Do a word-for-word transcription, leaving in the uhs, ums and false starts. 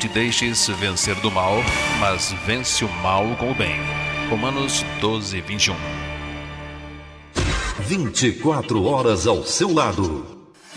te deixes vencer do mal, mas vence o mal com o bem. Romanos doze, vinte e um. vinte e quatro horas ao seu lado.